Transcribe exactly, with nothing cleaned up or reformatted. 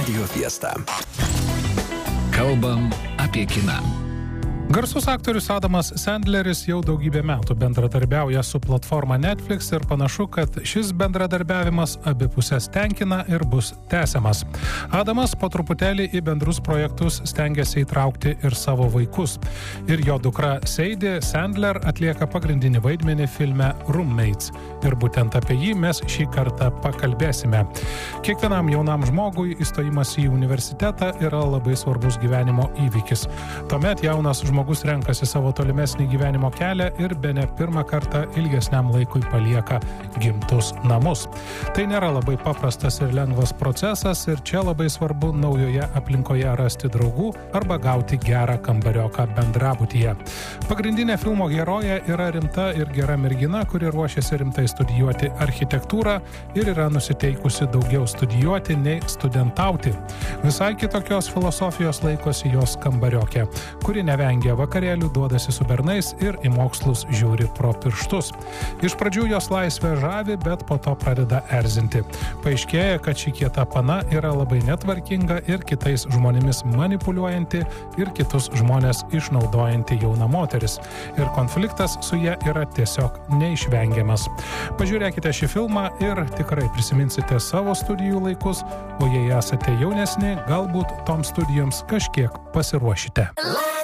Radio Fiesta. Kalbam apie kiną. Garsus aktorius Adamas Sandleris jau daugybę metų bendradarbiauja su platforma Netflix ir panašu, kad šis bendradarbiavimas abi pusės tenkina ir bus tęsiamas. Adamas po truputėlį į bendrus projektus stengiasi įtraukti ir savo vaikus. Ir jo dukra Sadie Sandler atlieka pagrindinį vaidmenį filme Roommates. Ir būtent apie jį mes šį kartą pakalbėsime. Kiekvienam jaunam žmogui įstojimas į universitetą yra labai svarbus gyvenimo įvykis. Tuomet jaunas žmogus Žmogus renkasi savo tolimesnį gyvenimo kelią ir bene pirmą kartą ilgesniam laikui palieka gimtus namus. Tai nėra labai paprastas ir lengvas procesas ir čia labai svarbu naujoje aplinkoje rasti draugų arba gauti gerą kambarioką bendrabutyje. Pagrindinė filmo herojė yra rimta ir gera mergina, kuri ruošiasi rimtai studijuoti architektūrą ir yra nusiteikusi daugiau studijuoti nei studentauti. Visai kitokios filosofijos laikosi jos kambariokė, kuri nevengia vakarėlių, duodasi su bernais ir į mokslus žiūri pro pirštus. Iš pradžių jos laisvė žavi, bet po to pradeda erzinti. Paaiškėja, kad ši kieta pana yra labai netvarkinga ir kitais žmonėmis manipuliuojanti ir kitus žmonės išnaudojanti jauna moteris. Ir konfliktas su ja yra tiesiog neišvengiamas. Pažiūrėkite šį filmą ir tikrai prisiminsite savo studijų laikus, o jei esate jaunesni, galbūt toms studijoms kažkiek pasiruošite.